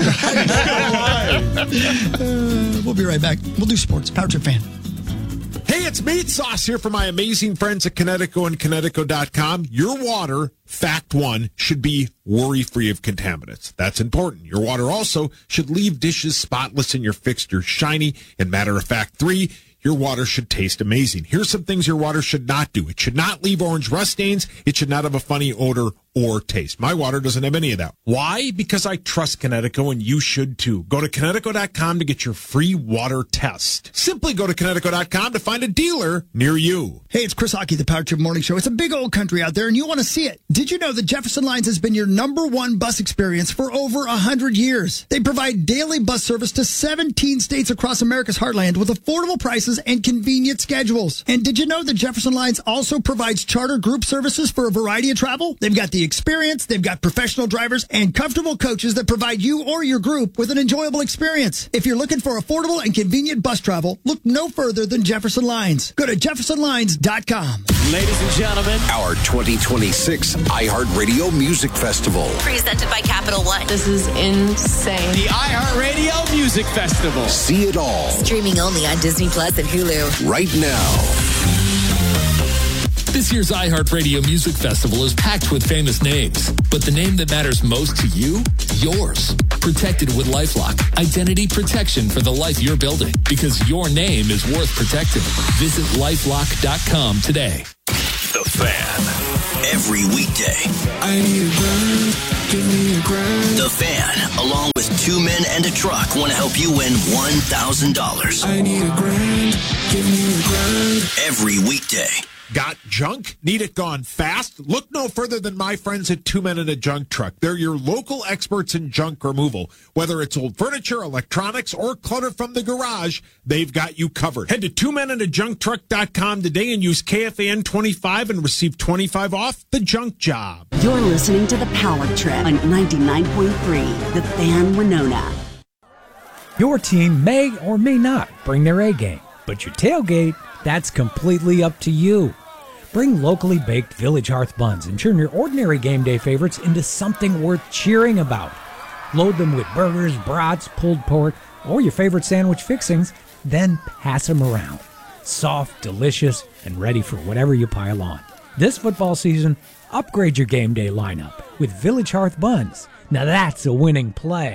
We'll be right back. We'll do sports. Power Trip Fan. Hey, it's Meat Sauce here for my amazing friends at Kinetico and Kinetico.com. Your water, fact one, should be worry-free of contaminants. That's important. Your water also should leave dishes spotless and your fixtures shiny. And matter of fact, 3, your water should taste amazing. Here's some things your water should not do. It should not leave orange rust stains. It should not have a funny odor or taste. My water doesn't have any of that. Why? Because I trust Kinetico, and you should too. Go to Kinetico.com to get your free water test. Simply go to Kinetico.com to find a dealer near you. Hey, it's Chris Hockey, the Power Trip Morning Show. It's a big old country out there, and you want to see it. Did you know that Jefferson Lines has been your #1 bus experience for over 100 years? They provide daily bus service to 17 states across America's heartland with affordable prices and convenient schedules. And did you know that Jefferson Lines also provides charter group services for a variety of travel? They've got the experience, they've got professional drivers, and comfortable coaches that provide you or your group with an enjoyable experience. If you're looking for affordable and convenient bus travel, look no further than Jefferson Lines. Go to jeffersonlines.com. Ladies and gentlemen, our 2026 iHeartRadio Music Festival. Presented by Capital One. This is insane. The iHeartRadio Music Festival. See it all. Streaming only on Disney Plus and Hulu. Right now. This year's iHeartRadio Music Festival is packed with famous names, but the name that matters most to you? Yours. Protected with LifeLock. Identity protection for the life you're building, because your name is worth protecting. Visit LifeLock.com today. The Fan. Every weekday. I need a grind. Give me a grind. The Fan, along with 2 men and a truck, want to help you win $1,000. I need a grind. Give me a grind. Every weekday. Got junk? Need it gone fast? Look no further than my friends at 2 Men and a Junk Truck. They're your local experts in junk removal. Whether it's old furniture, electronics, or clutter from the garage, they've got you covered. Head to 2menandajuncktruck.com today and use KFAN 25 and receive 25 off the junk job. You're listening to The Power Trip on 99.3, The Fan Winona. Your team may or may not bring their A game, but your tailgate, that's completely up to you. Bring locally baked Village Hearth buns and turn your ordinary game day favorites into something worth cheering about. Load them with burgers, brats, pulled pork, or your favorite sandwich fixings, then pass them around. Soft, delicious, and ready for whatever you pile on. This football season, upgrade your game day lineup with Village Hearth buns. Now that's a winning play.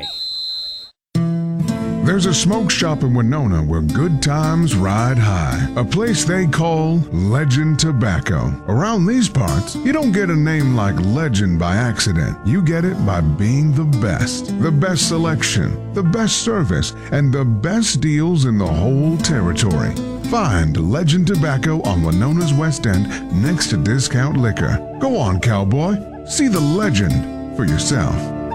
There's a smoke shop in Winona where good times ride high. A place they call Legend Tobacco. Around these parts, you don't get a name like Legend by accident. You get it by being the best. The best selection, the best service, and the best deals in the whole territory. Find Legend Tobacco on Winona's West End next to Discount Liquor. Go on, cowboy. See the legend for yourself.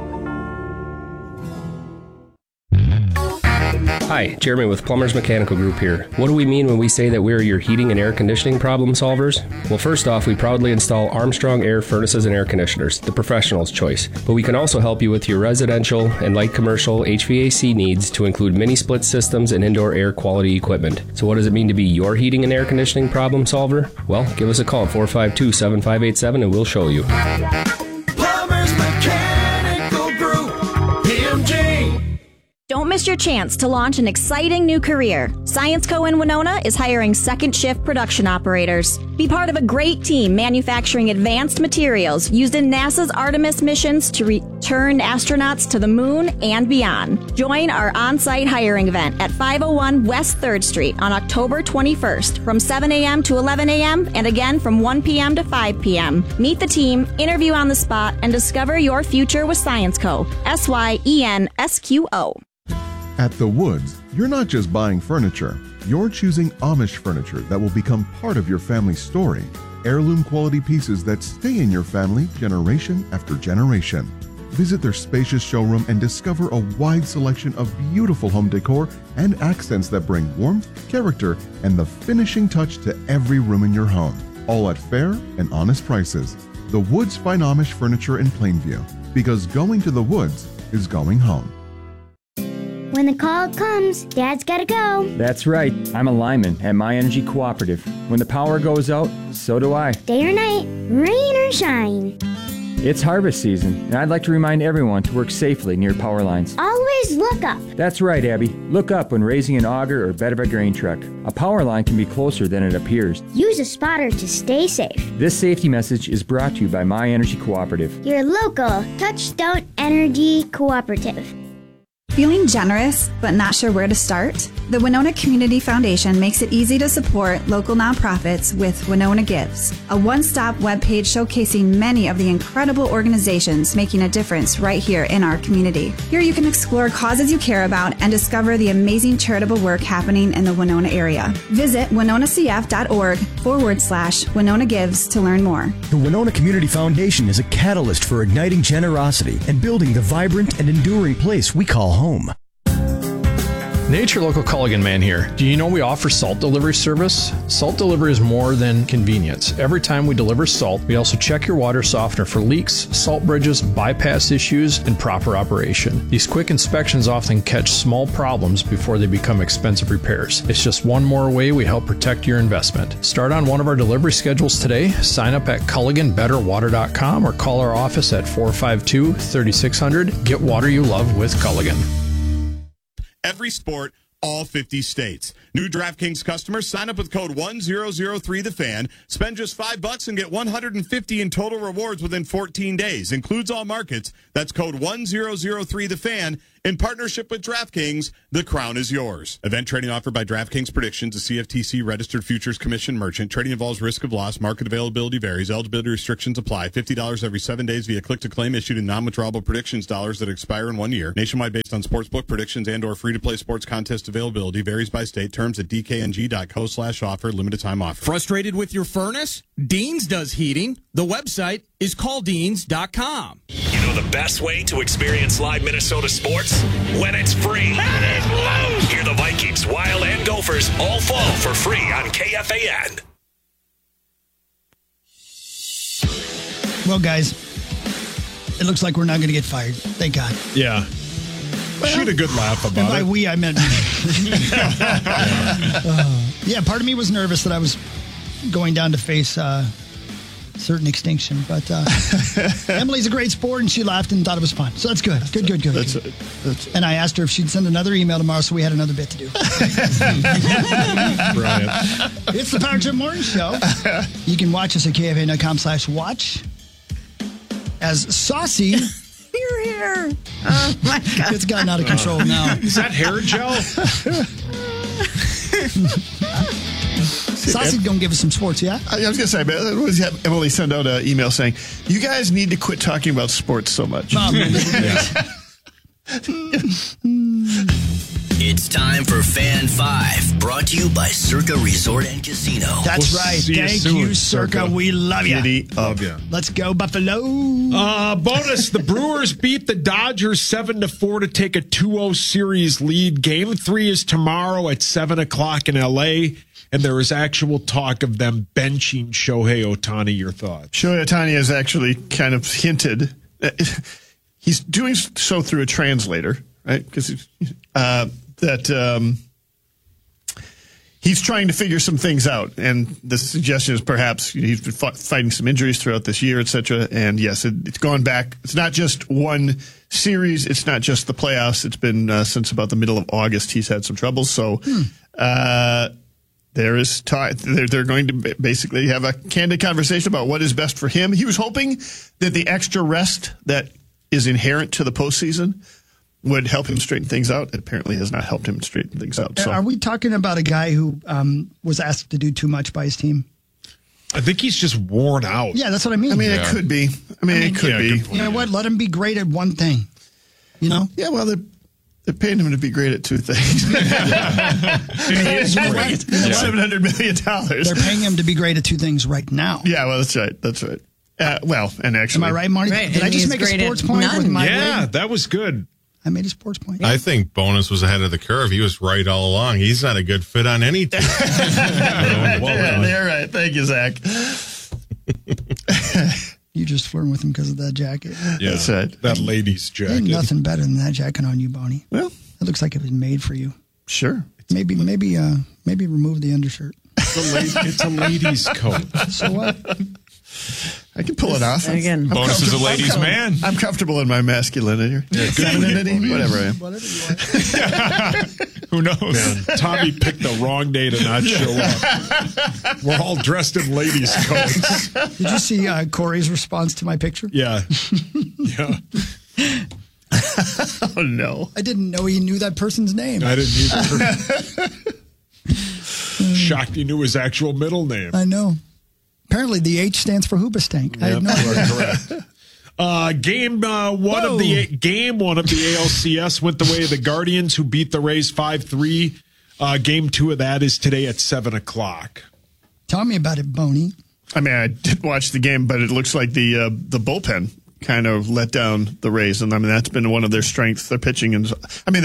Hi, Jeremy with Plumbers Mechanical Group here. What do we mean when we say that we're your heating and air conditioning problem solvers? Well, first off, we proudly install Armstrong air furnaces and air conditioners, the professional's choice. But we can also help you with your residential and light commercial HVAC needs to include mini split systems and indoor air quality equipment. So what does it mean to be your heating and air conditioning problem solver? Well, give us a call at 452-7587 and we'll show you. Plumbers Mechanical Group, PMG. Don't miss your chance to launch an exciting new career. ScienceCo in Winona is hiring second shift production operators. Be part of a great team manufacturing advanced materials used in NASA's Artemis missions to return astronauts to the moon and beyond. Join our on-site hiring event at 501 West 3rd Street on October 21st from 7 a.m. to 11 a.m. and again from 1 p.m. to 5 p.m. Meet the team, interview on the spot, and discover your future with ScienceCo. SYENSQO. At The Woods, you're not just buying furniture, you're choosing Amish furniture that will become part of your family's story. Heirloom quality pieces that stay in your family generation after generation. Visit their spacious showroom and discover a wide selection of beautiful home decor and accents that bring warmth, character, and the finishing touch to every room in your home. All at fair and honest prices. The Woods Fine Amish Furniture in Plainview. Because going to The Woods is going home. When the call comes, Dad's gotta go. That's right. I'm a lineman at My Energy Cooperative. When the power goes out, so do I. Day or night, rain or shine. It's harvest season, and I'd like to remind everyone to work safely near power lines. Always look up. That's right, Abby. Look up when raising an auger or bed of a grain truck. A power line can be closer than it appears. Use a spotter to stay safe. This safety message is brought to you by My Energy Cooperative. Your local Touchstone Energy Cooperative. Feeling generous but not sure where to start? The Winona Community Foundation makes it easy to support local nonprofits with Winona Gives, a one-stop webpage showcasing many of the incredible organizations making a difference right here in our community. Here you can explore causes you care about and discover the amazing charitable work happening in the Winona area. Visit winonacf.org/Winona Gives to learn more. The Winona Community Foundation is a catalyst for igniting generosity and building the vibrant and enduring place we call home. Nature Local Culligan Man here. Do you know we offer salt delivery service? Salt delivery is more than convenience. Every time we deliver salt, we also check your water softener for leaks, salt bridges, bypass issues, and proper operation. These quick inspections often catch small problems before they become expensive repairs. It's just one more way we help protect your investment. Start on one of our delivery schedules today. Sign up at CulliganBetterWater.com or call our office at 452-3600. Get water you love with Culligan. Every sport, all 50 states. New DraftKings customers sign up with code 1003TheFan. Spend just $5 and get $150 in total rewards within 14 days. Includes all markets. That's code 1003TheFan. In partnership with DraftKings, the crown is yours. Event trading offered by DraftKings Predictions, a CFTC registered futures commission merchant. Trading involves risk of loss. Market availability varies. Eligibility restrictions apply. $50 every 7 days via click-to-claim issued in non-withdrawable predictions dollars that expire in 1 year. Nationwide based on sportsbook predictions and or free-to-play sports contest availability. Varies by state. Terms at dkng.co/offer. Limited time offer. Frustrated with your furnace? Deans does heating. The website is calldeans.com. You know the best way to experience live Minnesota sports? When it's free. Let it loose! Hear the Vikings, Wild, and Gophers all fall for free on KFAN. Well, guys, it looks like we're not going to get fired. Thank God. Yeah. She had a good laugh about and by it. we, I meant yeah, part of me was nervous that I was going down to face certain extinction, but Emily's a great sport, and she laughed and thought it was fun. So that's good. Good. That's and I asked her if she'd send another email tomorrow, so we had another bit to do. Brilliant. It's the Power Trip Morning Show. You can watch us at KFA.com/watch. As Saucy... Here. Oh, my God. It's gotten out of control now. Is that hair gel? Saucy's going to give us some sports, yeah? I was going to say, but Emily sent out an email saying, you guys need to quit talking about sports so much. It's time for Fan 5, brought to you by Circa Resort and Casino. That's right. Thank you, Circa. We love you. Love you. Let's go, Buffalo. Bonus, the Brewers beat the Dodgers 7-4 to take a 2-0 series lead. Game 3 is tomorrow at 7 o'clock in L.A., and there is actual talk of them benching Shohei Ohtani. Your thoughts? Shohei Ohtani has actually kind of hinted. He's doing so through a translator, right? Because he's trying to figure some things out, and the suggestion is perhaps he's been fighting some injuries throughout this year, etc. And yes, it's gone back. It's not just one series. It's not just the playoffs. It's been since about the middle of August he's had some troubles. So there is talk. They're going to basically have a candid conversation about what is best for him. He was hoping that the extra rest that is inherent to the postseason would help him straighten things out. It apparently has not helped him straighten things out. So. Are we talking about a guy who was asked to do too much by his team? I think he's just worn out. Yeah, that's what I mean. It could be. It could be. You know what? Let him be great at one thing. You know? Yeah, well, they're paying him to be great at two things. He is great. $700 million. They're paying him to be great at two things right now. Yeah, well, that's right. That's right. And actually... Am I right, Marty? Right. Did I just make a sports point with my Yeah, leg? that was good. I made a sports point. I think Bonus was ahead of the curve. He was right all along. He's not a good fit on any team. They're right. Thank you, Zach. You just flirting with him because of that jacket. Yeah, that's right. That lady's jacket. Ain't nothing better than that jacket on you, Bonnie. Well, it looks like it was made for you. Sure. Maybe remove the undershirt. It's a lady's coat. So what? I can pull it off. Again, Bonus is a ladies' man. I'm comfortable in my masculinity. Femininity, whatever I am. Whatever you are. Who knows? Man, Tommy picked the wrong day to not show up. We're all dressed in ladies' coats. Did you see Corey's response to my picture? Yeah. Yeah. Oh, no. I didn't know he knew that person's name. I didn't either. Shocked he knew his actual middle name. I know. Apparently, the H stands for Hoobastank. I had no idea. Correct. Game one of the ALCS went the way of the Guardians, who beat the Rays 5-3. Game 2 of that is today at 7 o'clock. Tell me about it, Boney. I did watch the game, but it looks like the bullpen kind of let down the Rays, and that's been one of their strengths. Their pitching, and they're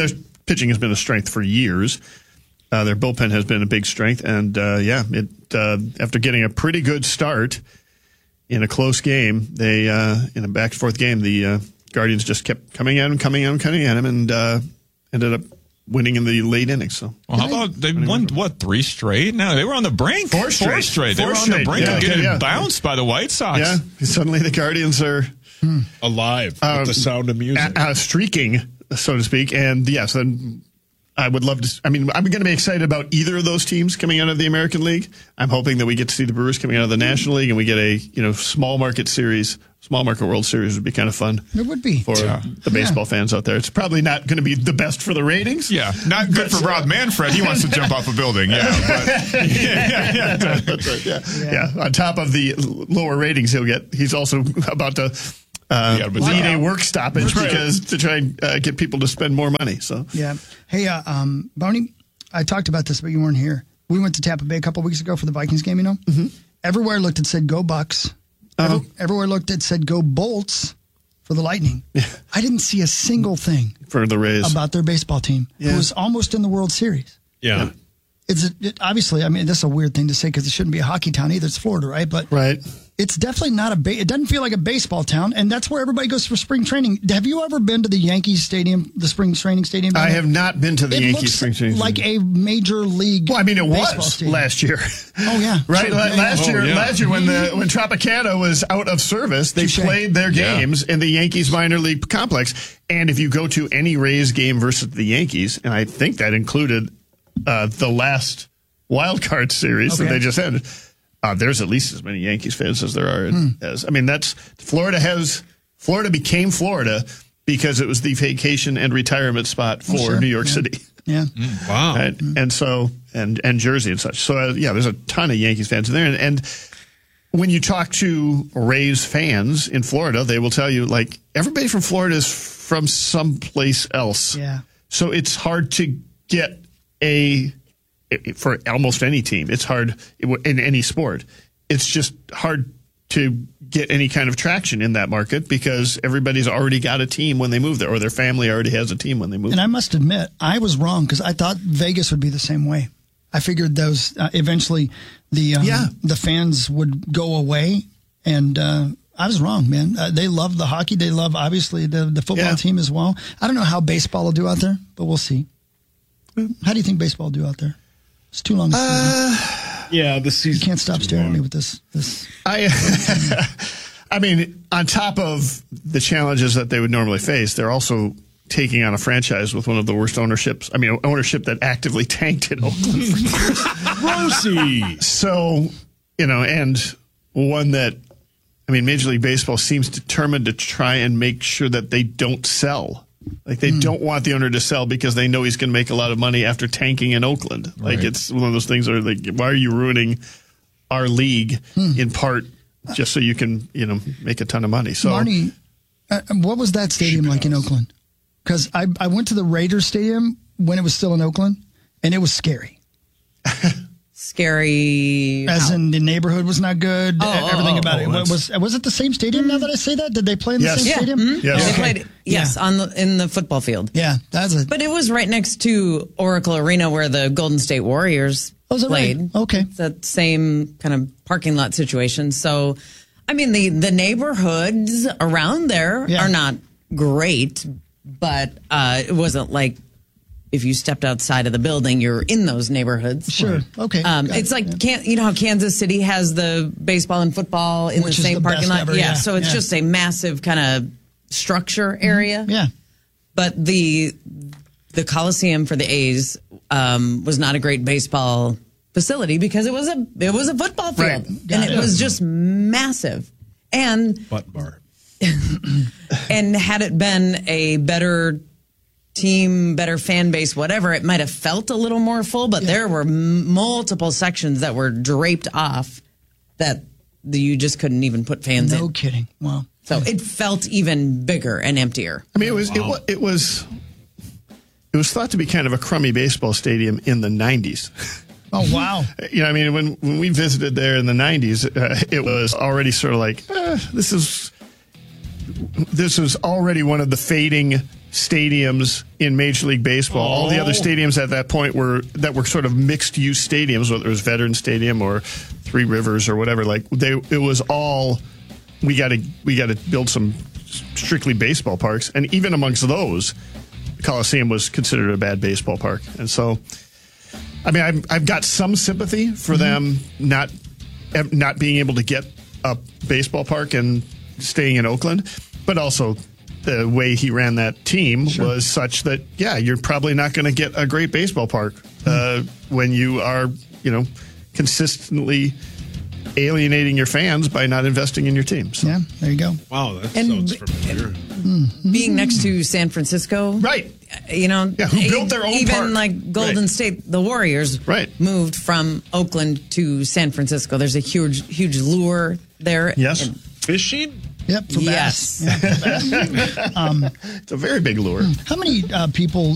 pitching has been a strength for years. Their bullpen has been a big strength, and after getting a pretty good start in a close game, they in a back and forth game, the Guardians just kept coming at him, and ended up winning in the late innings. So, well, how about they won 3 straight? No, they were on the brink. Four straight. They were on the brink of getting bounced by the White Sox. Yeah, suddenly the Guardians are alive with the sound of music, streaking, so to speak. And yes, then I would love to. I mean, I'm going to be excited about either of those teams coming out of the American League. I'm hoping that we get to see the Brewers coming out of the National League, and we get a small market World Series would be kind of fun. It would be for the baseball fans out there. It's probably not going to be the best for the ratings. Yeah, not good for Rob Manfred. He wants to jump off a building. Yeah, that's right. Yeah. On top of the lower ratings he'll get, he's also about to lead a work stoppage because to try and get people to spend more money. So hey, Boney, I talked about this, but you weren't here. We went to Tampa Bay a couple weeks ago for the Vikings game. Mm-hmm. Everywhere I looked, it said "Go Bucks." Everywhere I looked, it said "Go Bolts" for the Lightning. I didn't see a single thing for the Rays about their baseball team, who was almost in the World Series. Yeah. Obviously, I mean, this is a weird thing to say because it shouldn't be a hockey town either. It's Florida, right? But it's definitely not it doesn't feel like a baseball town, and that's where everybody goes for spring training. Have you ever been to the Yankees Stadium, the spring training stadium? I have not been to the Yankees spring training like a major league. Well, I mean, it was stadium. last year. Oh yeah, right. Last year when Tropicana was out of service, they played their games in the Yankees minor league complex. And if you go to any Rays game versus the Yankees, and I think that included the last wild card series that they just ended. There's at least as many Yankees fans as there are. Florida became Florida because it was the vacation and retirement spot for New York City. Yeah. Wow. And so, and Jersey and such. So, there's a ton of Yankees fans in there. And when you talk to Rays fans in Florida, they will tell you, like, everybody from Florida is from someplace else. Yeah. So it's hard to get for almost any team. It's hard in any sport. It's just hard to get any kind of traction in that market because everybody's already got a team when they move there, or their family already has a team when they move. And I must admit, I was wrong because I thought Vegas would be the same way. I figured those eventually the fans would go away, and I was wrong, man. They love the hockey. They love obviously the football team as well. I don't know how baseball will do out there, but we'll see. How do you think baseball will do out there? It's too long. The season. You can't stop staring at me with this. I mean, on top of the challenges that they would normally face, they're also taking on a franchise with one of the worst ownerships. I mean, ownership that actively tanked in Oakland for years. Rosie. So, and one that, I mean, Major League Baseball seems determined to try and make sure that they don't sell. Like, they don't want the owner to sell because they know he's going to make a lot of money after tanking in Oakland. Like, it's one of those things where, like, why are you ruining our league in part just so you can, make a ton of money? So, Marnie, what was that stadium like in Oakland? Because I went to the Raiders stadium when it was still in Oakland, and it was scary. Scary. As in the neighborhood was not good. Everything about it. Was it the same stadium now that I say that? Did they play in the same stadium? Mm-hmm. Yes. They played, in the football field. Yeah, that's it. But it was right next to Oracle Arena where the Golden State Warriors played. Right? Okay. It's that same kind of parking lot situation. So, I mean, the neighborhoods around there are not great, but it wasn't like if you stepped outside of the building, you're in those neighborhoods. Sure. Okay. It's like, how Kansas City has the baseball and football in the same parking lot? Ever, so it's just a massive kind of structure area. Yeah. But the Coliseum for the A's was not a great baseball facility because it was a football field. And it was just massive. And butt bar. And had it been a better team, better fan base, whatever, it might have felt a little more full, but there were multiple sections that were draped off that you just couldn't even put fans in. No kidding. Wow. So it felt even bigger and emptier. I mean, it was thought to be kind of a crummy baseball stadium in the 90s. Oh, wow. I mean, when we visited there in the 90s, it was already sort of like, this is this was already one of the fading stadiums in Major League Baseball. All the other stadiums at that point were sort of mixed use stadiums, whether it was Veteran Stadium or Three Rivers or whatever. It was all we got to build some strictly baseball parks, and even amongst those, the Coliseum was considered a bad baseball park. And so, I mean, I've got some sympathy for them not being able to get a baseball park and staying in Oakland, but also the way he ran that team was such that, you're probably not going to get a great baseball park when you are, consistently alienating your fans by not investing in your teams. Yeah, there you go. Wow, that sounds familiar. Being next to San Francisco. Right. Who built their own even park. like Golden State, the Warriors moved from Oakland to San Francisco. There's a huge lure there. Yes. Fishing? Yep. For bass. Yes. Yeah, for bass. It's a very big lure. How many people